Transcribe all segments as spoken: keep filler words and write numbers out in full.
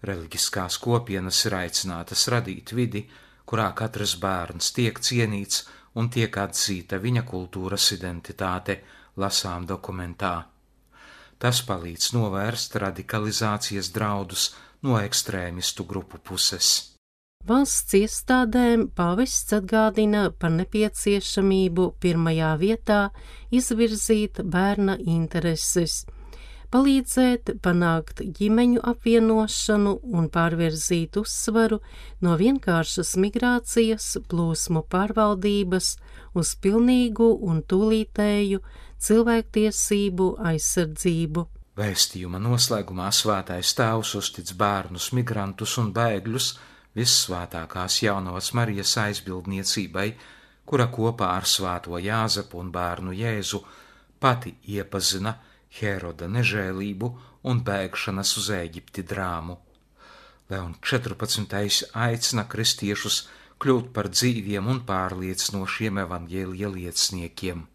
Reliģiskās kopienas ir aicinātas radīt vidi, kurā katrs bērns tiek cienīts un tiek atzīta viņa kultūras identitāte, lasām dokumentā. Tas palīdz novērst radikalizācijas draudus no ekstrēmistu grupu puses. Valsts iestādēm pāvests atgādina par nepieciešamību pirmajā vietā izvirzīt bērna intereses, palīdzēt panākt ģimeņu apvienošanu un pārvirzīt uzsvaru no vienkāršas migrācijas plūsmu pārvaldības uz pilnīgu un tūlītēju cilvēktiesību aizsardzību. Vēstījuma noslēgumā Svētais Tēvs uztic bērnus, migrantus un bēgļus Vissvētākās Jaunavas Marijas aizbildniecībai, kura kopā ar Svēto Jāzepu un bērnu Jēzu pati iepazina Heroda nežēlību un bēgšanas uz Ēģipti drāmu. Leons četrpadsmitais aicina kristiešus kļūt par dzīviem un pārliecinošiem evaņģēlija lieciniekiem.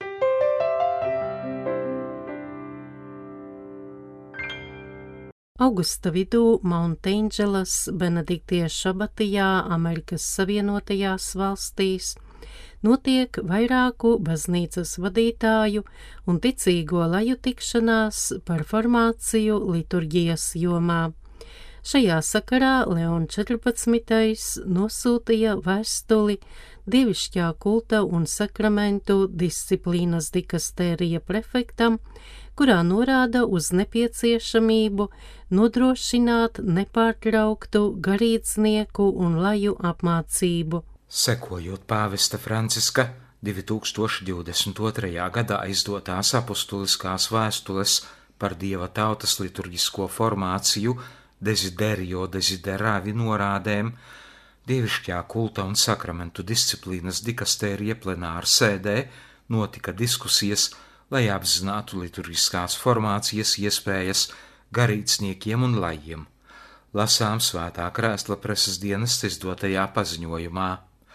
Augusta vidū Mount-Angeles Benediktiešu abatijā Amerikas Savienotajās valstīs notiek vairāku baznīcas vadītāju un ticīgo laju tikšanās par formāciju liturģijas jomā. Šajā sakarā Leons četrpadsmitais nosūtīja vēstuli Dievišķā kulta un sakramentu disciplīnas dikastērija prefektam, kurā norāda uz nepieciešamību nodrošināt nepārtrauktu garīdznieku un laju apmācību. Sekojot pāvesta Franciska divi tūkstoši divdesmit otrajā gadā izdotās apostuliskās vēstules par Dieva tautas liturģisko formāciju Desiderio Desideravi norādēm, Dievišķā kulta un sakramentu disciplīnas dikastērija plenāra sēdē notika diskusijas, lai apzinātu liturģiskās formācijas iespējas garīdzniekiem un lajiem. Lasām Svētā Krēsla preses dienesta izdotajā paziņojumā.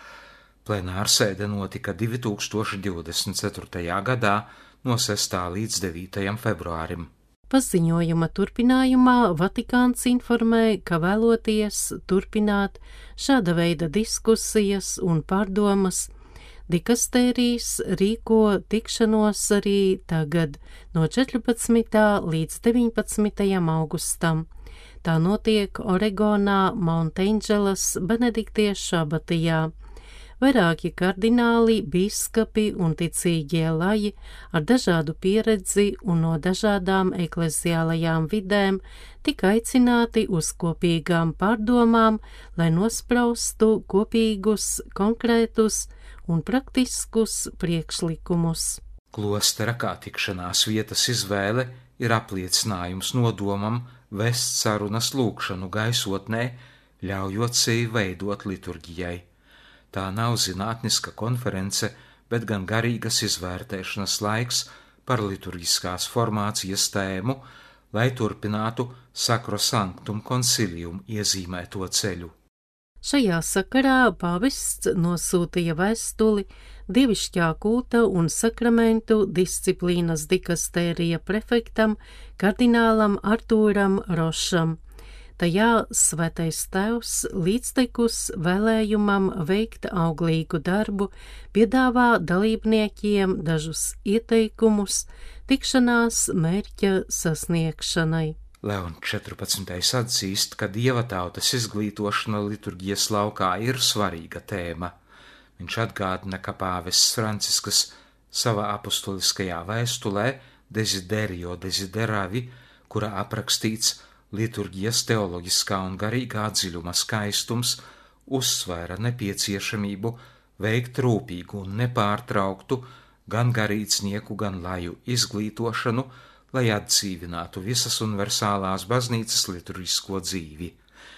Plenāra sēde notika divi tūkstoši divdesmit ceturtajā gadā no sestā līdz devītajam februārim. Paziņojuma turpinājumā Vatikāns informē, ka vēloties turpināt šāda veida diskusijas un pārdomas, dikastērijas rīko tikšanos arī tagad no četrpadsmitā līdz deviņpadsmitajam augustam. Tā notiek Oregonā Mount-Angeles Benediktiešu abatijā. Vairāki kardināli, bīskapi un ticīgie laji ar dažādu pieredzi un no dažādām ekleziālajām vidēm tika aicināti uz kopīgām pārdomām, lai nospraustu kopīgus, konkrētus un praktiskus priekšlikumus. Klostera kā tikšanās vietas izvēle ir apliecinājums nodomam vest sarunas lūgšanu gaisotnē, ļaujot sevi veidot liturģijai. Tā nav zinātniska konference, bet gan garīgas izvērtēšanas laiks par liturģiskās formācijas tēmu, lai turpinātu Sacrosanctum Concilium iezīmēto ceļu. Šajā sakarā pāvests nosūtīja vēstuli Dievišķā kulta un sakramentu disciplīnas dikastērija prefektam kardinālam Artūram Rošam. Tajā Svētais Tēvs līdztekus vēlējumam veikt auglīgu darbu piedāvā dalībniekiem dažus ieteikumus tikšanās mērķa sasniegšanai. Leons četrpadsmitais atzīst, ka Dieva tautas izglītošana liturģijas laukā ir svarīga tēma. Viņš atgādina, ka pāvests Francisks savā apostuliskajā vēstulē Desiderio Desideravi, kurā aprakstīts liturģijas teoloģiskā un garīgā dziļuma skaistums, uzsvēra nepieciešamību veikt rūpīgu un nepārtrauktu gan garīdznieku, gan laju izglītošanu, lai atdzīvinātu visas universālās baznīcas liturģisko dzīvi.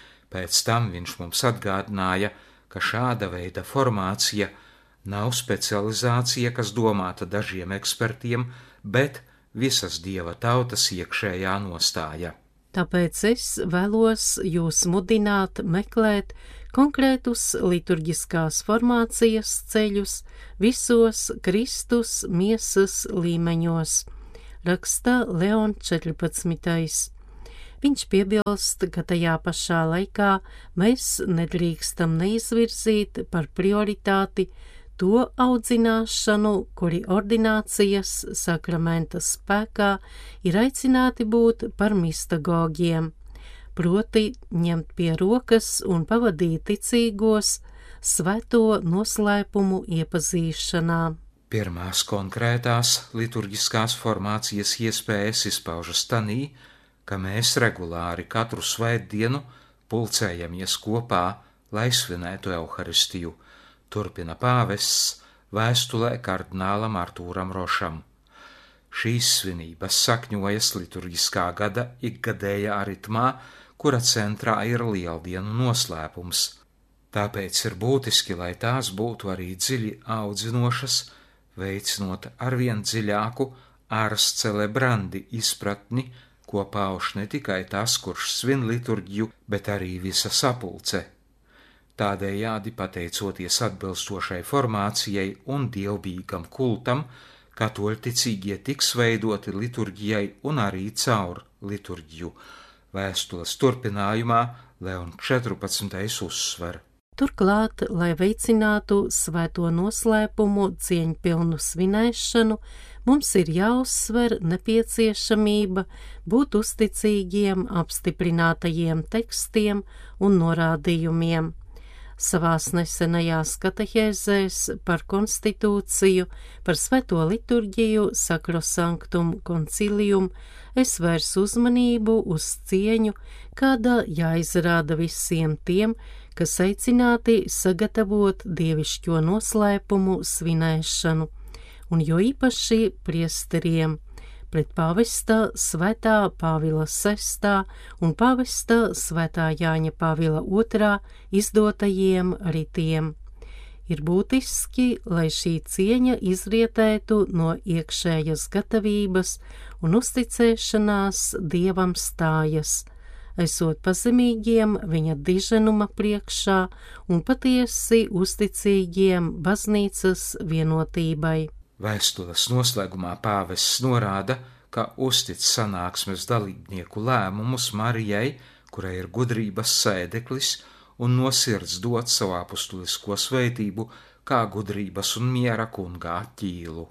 Pēc tam viņš mums atgādināja, ka šāda veida formācija nav specializācija, kas domāta dažiem ekspertiem, bet visas Dieva tautas iekšējā nostāja. Tāpēc es vēlos jūs mudināt meklēt konkrētus liturģiskās formācijas ceļus visos Kristus miesas līmeņos, raksta Leons četrpadsmitais. Viņš piebilst, ka tajā pašā laikā mēs nedrīkstam neizvirzīt par prioritāti to audzināšanu, kuri ordinācijas sakramenta spēkā ir aicināti būt par mistagogiem, proti ņemt pie rokas un pavadīt ticīgos svēto noslēpumu iepazīšanā. Pirmās konkrētās liturģiskās formācijas iespējas izpaužas tanī, ka mēs regulāri katru svētdienu pulcējamies kopā, lai svinētu Euharistiju, turpina pāvests vēstulē kardinālam Artūram Rošam. Šīs svinības sakņojas liturģiskā gada ikgadējā ritmā, kura centrā ir lieldienu noslēpums. Tāpēc ir būtiski, lai tās būtu arī dziļi audzinošas, veicinot arvien dziļāku ars celebrandi izpratni, ko pauž ne tikai tas, kurš svin liturģiju, bet arī visa sapulce. Tādējādi, pateicoties atbilstošai formācijai un dievbijīgam kultam, katoļticīgie tiks veidoti liturģijai un arī caur liturģiju. Vēstules turpinājumā Leons četrpadsmitais uzsver. Turklāt, lai veicinātu svēto noslēpumu cieņpilnu svinēšanu, mums ir jāuzsver nepieciešamība būt uzticīgiem apstiprinātajiem tekstiem un norādījumiem. Savās nesenajās katehēzēs par konstitūciju, par svēto liturģiju, Sacrosanctum Concilium, es vērsu uzmanību uz cieņu, kāda jāizrāda visiem tiem, kas aicināti sagatavot dievišķo noslēpumu svinēšanu, un jo īpaši priesteriem, pret pāvesta svētā Pāvila sestā un pāvesta svētā Jāņa Pāvila otrā izdotajiem ritiem. Ir būtiski, lai šī cieņa izrietētu no iekšējas gatavības un uzticēšanās Dievam stājas, esot pazemīgiem viņa diženuma priekšā un patiesi uzticīgiem baznīcas vienotībai. Vēstules noslēgumā pāvests norāda, ka uztic sanāksmes dalībnieku lēmumus Marijai, kurai ir gudrības sēdeklis, un no sirds dot savu apustulisko svētību kā gudrības un miera kungā ķīlu.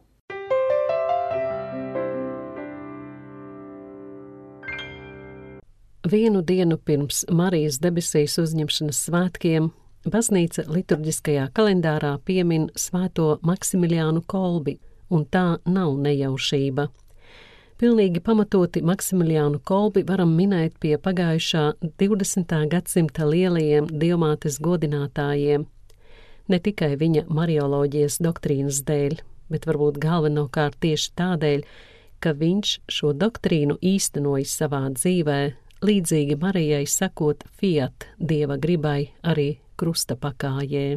Vienu dienu pirms Marijas debesīs uzņemšanas svētkiem baznīca liturģiskajā kalendārā piemin svēto Maksimiliānu Kolbi, un tā nav nejaušība. Pilnīgi pamatoti Maksimiliānu Kolbi varam minēt pie pagājušā divdesmitā gadsimta lielajiem dievmātes godinātājiem, ne tikai viņa marioloģijas doktrīnas dēļ, bet varbūt galvenokārt tieši tādēļ, ka viņš šo doktrīnu īstenojis savā dzīvē, līdzīgi Marijai sakot fiat dieva gribai arī krusta pakājē.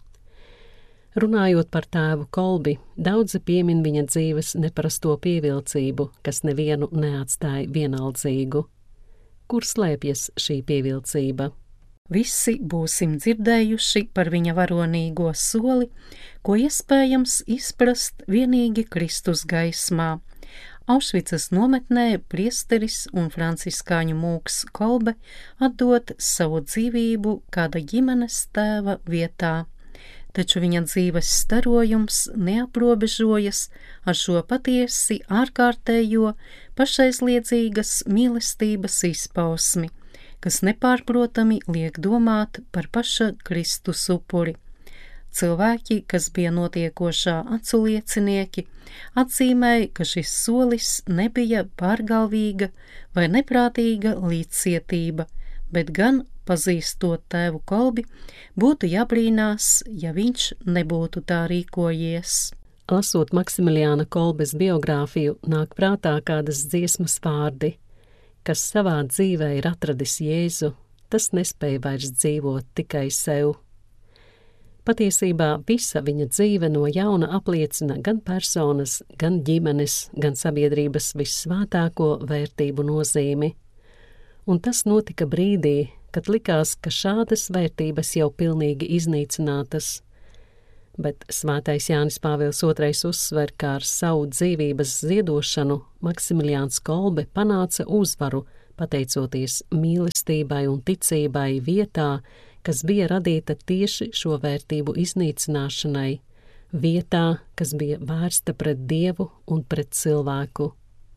Runājot par tēvu Kolbi, daudzi piemin viņa dzīves neparasto pievilcību, kas nevienu neatstāja vienaldzīgu. Kur slēpjas šī pievilcība? Visi būsim dzirdējuši par viņa varonīgo soli, ko iespējams izprast vienīgi Kristus gaismā. Aušvicas nometnē priesteris un franciskāņu mūks Kolbe atdot savu dzīvību kāda ģimenes tēva vietā, taču viņa dzīves starojums neaprobežojas ar šo patiesi ārkārtējo pašaizliedzīgas mīlestības izpausmi, kas nepārprotami liek domāt par paša Kristus upuri. Cilvēki, kas bija notiekošā aculiecinieki, atzīmēja, ka šis solis nebija pārgalvīga vai neprātīga līdzcietība, bet gan, pazīstot tēvu Kolbi, būtu jābrīnās, ja viņš nebūtu tā rīkojies. Lasot Maksimiliāna Kolbes biogrāfiju, nāk prātā kādas dziesmas vārdi, kas savā dzīvē ir atradis Jēzu, tas nespēja vairs dzīvot tikai sev. Patiesībā visa viņa dzīve no jauna apliecina gan personas, gan ģimenes, gan sabiedrības vissvētāko vērtību nozīmi. Un tas notika brīdī, kad likās, ka šādas vērtības jau pilnīgi iznīcinātas. Bet svētais Jānis Pāvils otrais uzsver, kā ar savu dzīvības ziedošanu Maksimiliāns Kolbe panāca uzvaru pateicoties mīlestībai un ticībai vietā, kas bija radīta tieši šo vērtību iznīcināšanai, vietā, kas bija vērsta pret Dievu un pret cilvēku.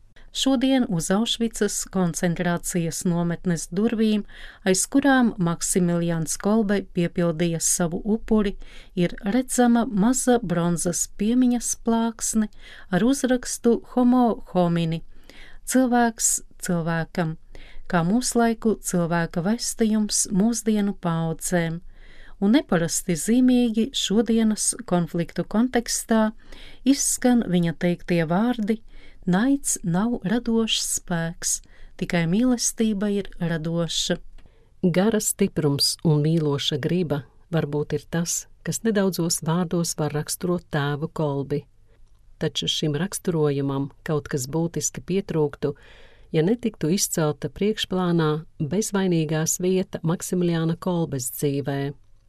Šodien uz Aušvicas koncentrācijas nometnes durvīm, aiz kurām Maksimiljāns Kolbe piepildīja savu upuri, ir redzama maza bronzas piemiņas plāksne ar uzrakstu Homo homini – cilvēks cilvēkam, kā mūslaiku cilvēka vēstījums mūsdienu paaudzēm, un neparasti zīmīgi šodienas konfliktu kontekstā izskan viņa teiktie vārdi: naids nav radošs spēks, tikai mīlestība ir radoša. Gara stiprums un mīloša griba varbūt ir tas, kas nedaudzos vārdos var raksturot tēvu Kolbi. Taču šim raksturojumam kaut kas būtiski pietrūktu, ja netiktu izcelta priekšplānā bezvainīgās vieta Maksimiljāna Kolbes dzīvē.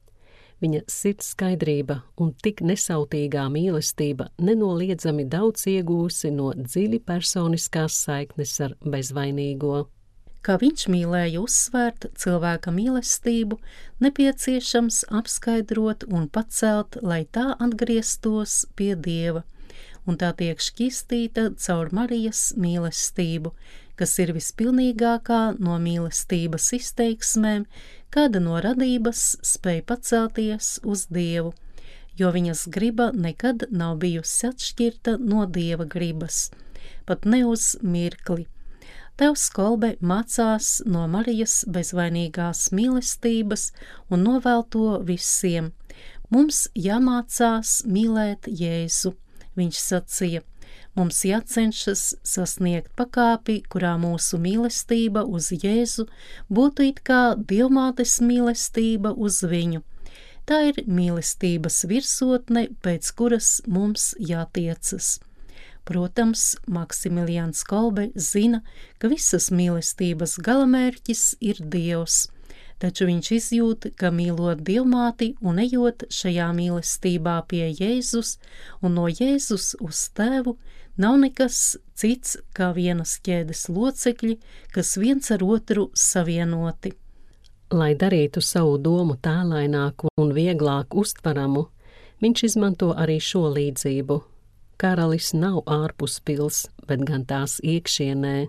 Viņa sirds skaidrība un tik nesautīgā mīlestība nenoliedzami daudz iegūsi no dziļi personiskās saiknes ar bezvainīgo. Kā viņš mīlēja uzsvērt cilvēka mīlestību, nepieciešams apskaidrot un pacelt, lai tā atgrieztos pie Dieva, un tā tiek šķīstīta caur Marijas mīlestību, kas ir vispilnīgākā no mīlestības izteiksmēm, kāda no radības spēj pacelties uz Dievu, jo viņas griba nekad nav bijusi atšķirta no Dieva gribas, pat ne uz mirkli. Tēvs Kolbe mācās no Marijas bezvainīgās mīlestības un novēl to visiem. Mums jāmācās mīlēt Jēzu, viņš sacīja. Mums jācenšas sasniegt pakāpi, kurā mūsu mīlestība uz Jēzu būtu it kā Dievmātes mīlestība uz viņu. Tā ir mīlestības virsotne, pēc kuras mums jātiecas. Protams, Maksimiljāns Kolbe zina, ka visas mīlestības galamērķis ir Dievs, taču viņš izjūt, ka mīlot Dievmāti un ejot šajā mīlestībā pie Jēzus un no Jēzus uz Tēvu, nav nekas cits kā vienas ķēdes locekļi, kas viens ar otru savienoti. Lai darītu savu domu tēlaināku un vieglāk uztvaramu, viņš izmanto arī šo līdzību. Karalis nav ārpus pils, bet gan tās iekšienē.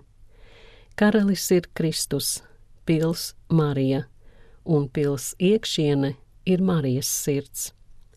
Karalis ir Kristus, pils Marija, un pils iekšiene ir Marijas sirds.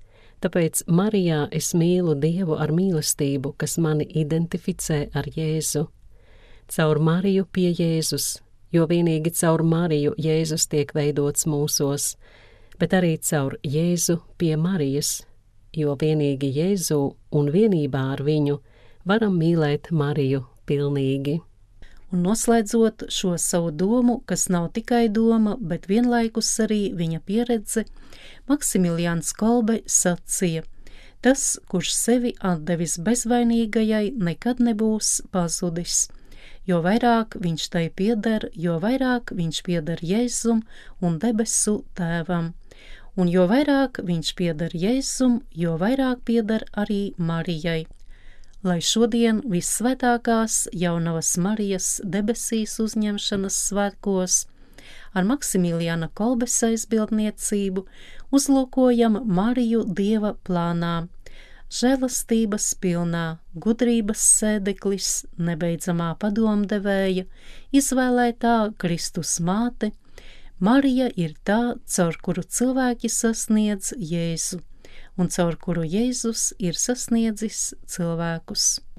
Tāpēc Marijā es mīlu Dievu ar mīlestību, kas mani identificē ar Jēzu. Caur Mariju pie Jēzus, jo vienīgi caur Mariju Jēzus tiek veidots mūsos, bet arī caur Jēzu pie Marijas, jo vienīgi Jēzu un vienībā ar viņu varam mīlēt Mariju pilnīgi. Un noslēdzot šo savu domu, kas nav tikai doma, bet vienlaikus arī viņa pieredze, Maksimiljāns Kolbe sacīja: tas, kurš sevi atdevis bezvainīgajai, nekad nebūs pazudis. Jo vairāk viņš tai pieder, jo vairāk viņš pieder Jēzum un debesu Tēvam. Un jo vairāk viņš pieder Jēzum, jo vairāk pieder arī Marijai. Lai šodien vissvētākās jaunavas Marijas debesīs uzņemšanas svētkos ar Maksimiljāna Kolbes aizbildniecību uzlūkojam Mariju Dieva plānā, žēlastības pilnā, gudrības sēdeklis, nebeidzamā padomdevēja, izvēlētā Kristus māte. Marija ir tā, caur kuru cilvēki sasniedz Jēzu, un caur kuru Jēzus ir sasniedzis cilvēkus.